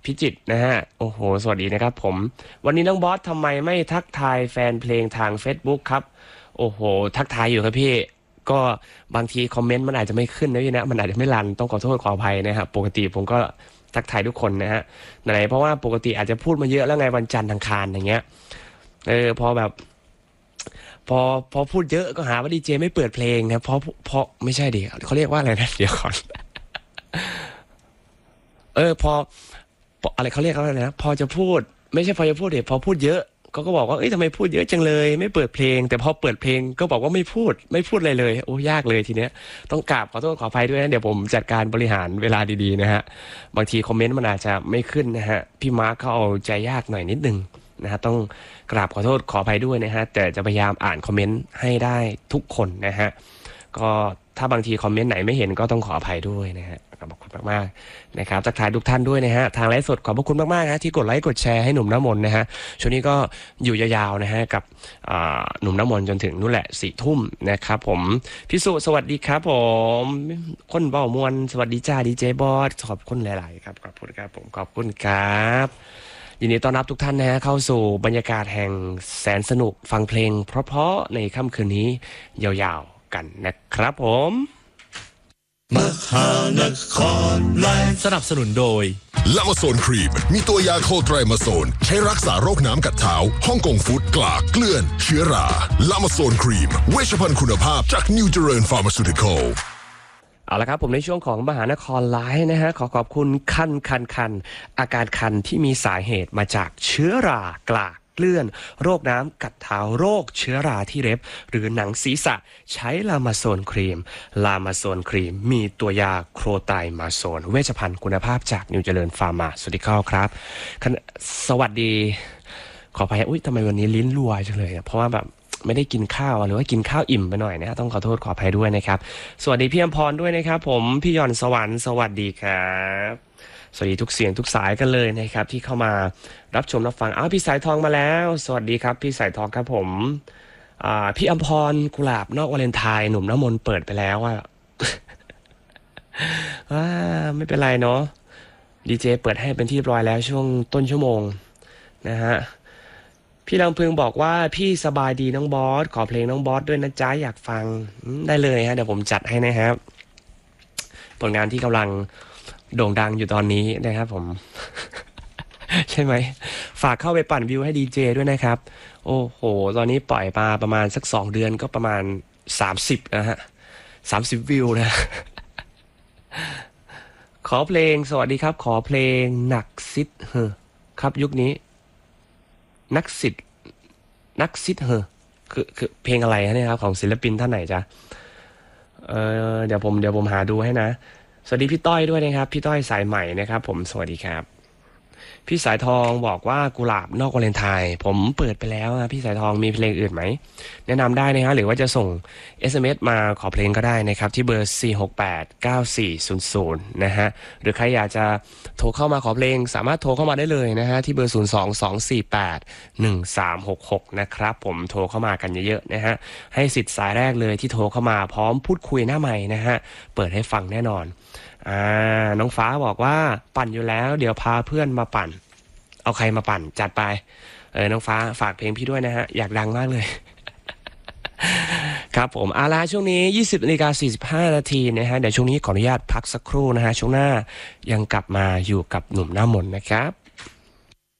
พิจิตรนะฮะโอ้โหสวัสดีนะครับผมวันนี้น้องบอสทำไมไม่ทักทายแฟนเพลงทาง Facebook ครับโอ้โหทักทายอยู่ครับพี่ก็บางทีคอมเมนต์มันอาจจะไม่ขึ้นนะพี่นะมันอาจจะไม่รันต้องขอโทษขออภัยนะครับปกติผมก็ทักทายทุกคนนะฮะไหนเพราะว่าปกติอาจจะพูดมาเยอะแล้วไงวันจันทร์อังคารอย่างเงี้ยพอแบบพอพูดเยอะก็หาว่าดีเจไม่เปิดเพลงนะเพราะไม่ใช่ดิเขาเรียกว่าอะไรนะเดี๋ยวก่อนพออะไรเขาเรียกเขาอะไรนะพอจะพูดไม่ใช่พอจะพูดเดี๋ยวพอพูดเยอะก็บอกว่าเอ้ยทำไมพูดเยอะจังเลยไม่เปิดเพลงแต่พอเปิดเพลงก็บอกว่าไม่พูดอะไรเลยโอ้ยากเลยทีเนี้ยต้องกราบขอโทษขออภัยด้วยนะเดี๋ยวผมจัดการบริหารเวลาดีๆนะฮะบางทีคอมเมนต์มันอาจจะไม่ขึ้นนะฮะพี่มาร์คเขาเอาใจยากหน่อยนิดนึงนะฮะต้องกราบขอโทษขออภัยด้วยนะฮะแต่จะพยายามอ่านคอมเมนต์ให้ได้ทุกคนนะฮะก็ถ้าบางทีคอมเมนต์ไหนไม่เห็นก็ต้องขออภัยด้วยนะฮะขอบคุณมากๆนะครับทักทายทุกท่านด้วยนะฮะทางไลฟ์สดขอบพระคุณมากๆนะที่กดไลค์กดแชร์ให้หนุ่มน้ำมนต์นะฮะช่วงนี้ก็อยู่ยาวๆนะฮะกับหนุ่มน้ำมนต์จนถึงนู่นแหละ4 ทุ่มนะครับผมพี่สุสวัสดีครับผมคนเบ้ามวลสวัสดีจ้าดีเจบอสขอบคุณหลายๆครับขอบคุณครับผมขอบคุณครับยินดีต้อนรับทุกท่านนะฮะเข้าสู่บรรยากาศแห่งแสนสนุกฟังเพลงเพราะๆในค่ำคืนนี้ยาวๆกันนะครับผมมหานครไลฟ์สนับสนุนโดยลามาโซนครีมมีตัวยาโคไตรมาโซนใช้รักษาโรคน้ำกัดเท้าฮ่องกงฟู้ดกลากเกลื่อนเชื้อราลามาโซนครีมเวชภัณฑ์คุณภาพจากนิวเจริญฟาร์มาซูติคอลเอาละครับผมในช่วงของมหานครไลฟ์นะฮะขอบคุณคันอาการคันที่มีสาเหตุมาจากเชื้อรากลากเกลื่อนโรคน้ำกัดเท้าโรคเชื้อราที่เล็บหรือหนังศีรษะใช้ลามาโซนครีมลามาโซนครีมมีตัวยาโครไตมาโซนเวชภัณฑ์คุณภาพจากนิวเจริญฟาร์มาซูติคอลครับสวัสดีขออภัยอุ้ยทำไมวันนี้ลิ้นรัวจังเลยเพราะว่าแบบไม่ได้กินข้าวหรือว่ากินข้าวอิ่มไปหน่อยนะต้องขอโทษขออภัยด้วยนะครับสวัสดีพี่อมพรด้วยนะครับผมพี่ยอนสวรรค์สวัสดีครับสวัสดีทุกเสียงทุกสายกันเลยนะครับที่เข้ามารับชมรับฟังพี่สายทองมาแล้วสวัสดีครับพี่สายทองครับผมพี่อมพรกุหลาบนอกวาเลนไทน์หนุ่มน้ำมนต์เปิดไปแล้วว่าไม่เป็นไรเนาะดีเจเปิดให้เป็นที่เรียบร้อยแล้วช่วงต้นชั่วโมงนะฮะพี่ลำพึงบอกว่าพี่สบายดีน้องบอสขอเพลงน้องบอสด้วยนะจ๊ะอยากฟังได้เลยฮะเดี๋ยวผมจัดให้นะครับผลงานที่กำลังโด่งดังอยู่ตอนนี้นะครับผม ใช่ไหมฝากเข้าไปปั่นวิวให้ดีเจด้วยนะครับโอ้โหตอนนี้ปล่อยมาประมาณสัก2 เดือนก็ประมาณ30นะฮะ30 วิวนะ ขอเพลงสวัสดีครับขอเพลงหนักซิดครับยุคนี้นักซิดคือเพลงอะไรฮะเนี่ยครับของศิลปินท่านไหนจ๊ะเดี๋ยวผมหาดูให้นะสวัสดีพี่ต้อยด้วยนะครับพี่ต้อยสายใหม่นะครับผมสวัสดีครับพี่สายทองบอกว่ากุหลาบนอกวาเลนไทน์ผมเปิดไปแล้วนะพี่สายทองมีเพลงอื่นไหมแนะนำได้นะฮะหรือว่าจะส่ง SMS มาขอเพลงก็ได้นะครับที่เบอร์4689400นะฮะหรือใครอยากจะโทรเข้ามาขอเพลงสามารถโทรเข้ามาได้เลยนะฮะที่เบอร์022481366นะครับผมโทรเข้ามากันเยอะๆนะฮะให้สิทธิ์สายแรกเลยที่โทรเข้ามาพร้อมพูดคุยหน้าใหม่นะฮะเปิดให้ฟังแน่นอนน้องฟ้าบอกว่าปั่นอยู่แล้วเดี๋ยวพาเพื่อนมาปั่นเอาใครมาปั่นจัดไปน้องฟ้าฝากเพลงพี่ด้วยนะฮะอยากดังมากเลย ครับผมละช่วงนี้ 20:45 นาทีนะฮะเดี๋ยวช่วงนี้ขออนุญาตพักสักครู่นะฮะช่วงหน้ายังกลับมาอยู่กับหนุ่มหน้ามนต์นะครับ